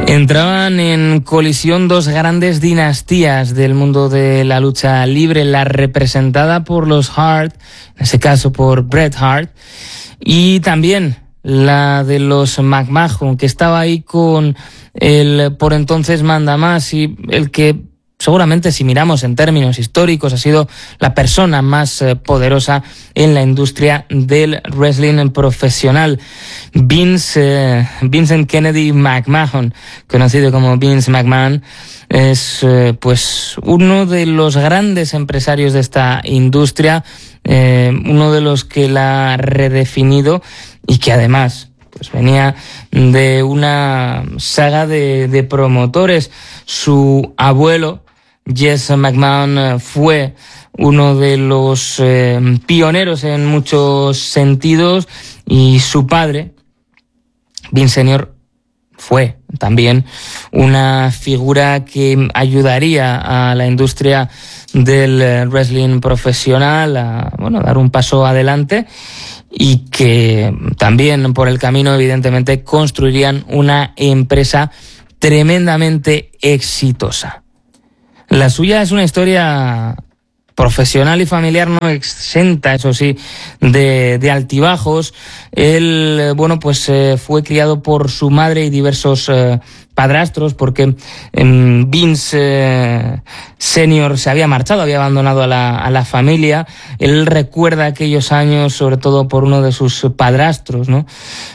Entraban en colisión dos grandes dinastías del mundo de la lucha libre, la representada por los Hart, en ese caso por Bret Hart, y también la de los McMahon, que estaba ahí con el por entonces mandamás y el que seguramente, si miramos en términos históricos, ha sido la persona más poderosa en la industria del wrestling profesional. Vincent Kennedy McMahon, conocido como Vince McMahon, es pues uno de los grandes empresarios de esta industria, uno de los que la ha redefinido y que además pues venía de una saga de promotores. Su abuelo, Jess McMahon, fue uno de los pioneros en muchos sentidos, y su padre, Vince Senior, fue también una figura que ayudaría a la industria del wrestling profesional a dar un paso adelante, y que también por el camino evidentemente construirían una empresa tremendamente exitosa. La suya es una historia profesional y familiar no exenta, eso sí, de altibajos. Él, fue criado por su madre y diversos padrastros, porque Vince Senior se había marchado, había abandonado a la familia. Él recuerda aquellos años, sobre todo por uno de sus padrastros, ¿no?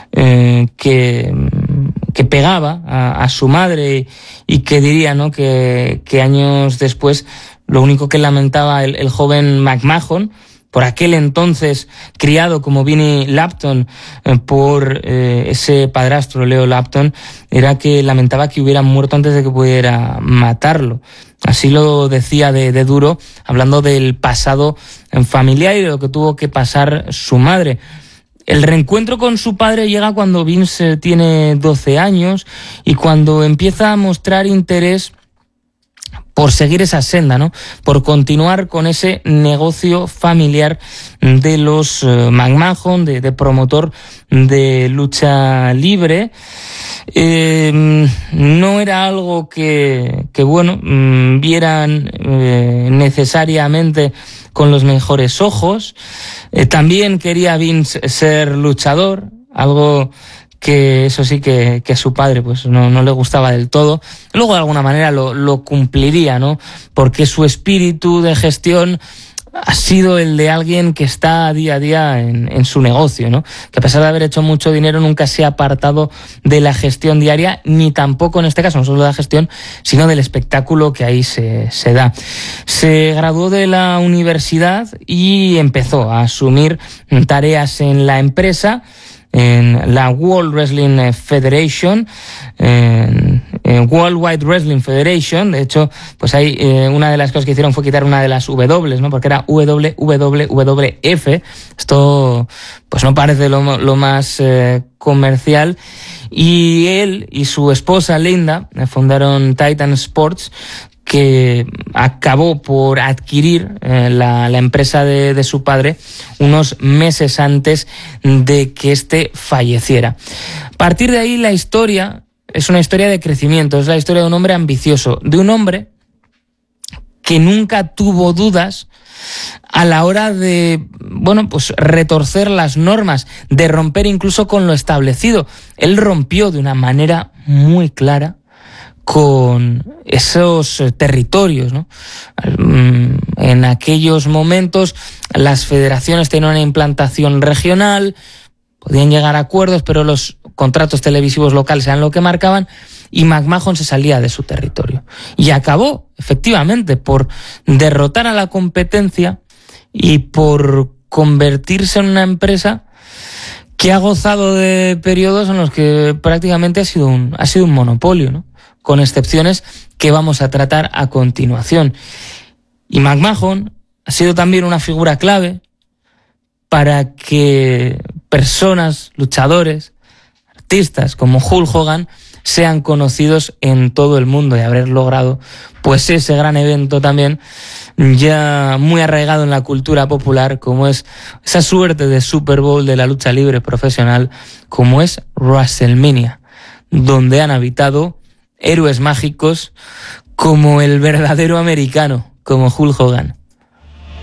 Que pegaba a su madre, y que diría, ¿no?, que años después lo único que lamentaba el joven McMahon, por aquel entonces criado como Vinnie Lapton por ese padrastro, Leo Lapton, era que lamentaba que hubiera muerto antes de que pudiera matarlo. Así lo decía de duro, hablando del pasado familiar y de lo que tuvo que pasar su madre. El reencuentro con su padre llega cuando Vince tiene 12 años y cuando empieza a mostrar interés por seguir esa senda, ¿no?, por continuar con ese negocio familiar de los McMahon, de promotor de lucha libre. No era algo que vieran necesariamente con los mejores ojos. También quería Vince ser luchador, algo que eso sí que a su padre pues no le gustaba del todo. Luego de alguna manera lo cumpliría, ¿no?, porque su espíritu de gestión ha sido el de alguien que está día a día en su negocio, ¿no?, que a pesar de haber hecho mucho dinero nunca se ha apartado de la gestión diaria, ni tampoco en este caso no solo de la gestión, sino del espectáculo que ahí se da. Se graduó de la universidad y empezó a asumir tareas en la empresa, en la World Wrestling Federation, en World Wide Wrestling Federation. De hecho, pues ahí una de las cosas que hicieron fue quitar una de las W, ¿no?, porque era WWF. Esto pues no parece lo más comercial. Y él y su esposa Linda fundaron Titan Sports, que acabó por adquirir la empresa de su padre unos meses antes de que éste falleciera. A partir de ahí la historia es una historia de crecimiento, es la historia de un hombre ambicioso, de un hombre que nunca tuvo dudas a la hora de, retorcer las normas, de romper incluso con lo establecido. Él rompió de una manera muy clara con esos territorios, ¿no? En aquellos momentos las federaciones tenían una implantación regional, podían llegar a acuerdos, pero los contratos televisivos locales eran lo que marcaban, y McMahon se salía de su territorio. Y acabó, efectivamente, por derrotar a la competencia y por convertirse en una empresa que ha gozado de periodos en los que prácticamente ha sido un monopolio, ¿no?, con excepciones que vamos a tratar a continuación. Y McMahon ha sido también una figura clave para que personas, luchadores, artistas como Hulk Hogan sean conocidos en todo el mundo, y haber logrado pues ese gran evento también ya muy arraigado en la cultura popular, como es esa suerte de Super Bowl de la lucha libre profesional, como es WrestleMania, donde han habitado héroes mágicos como el verdadero americano, como Hulk Hogan.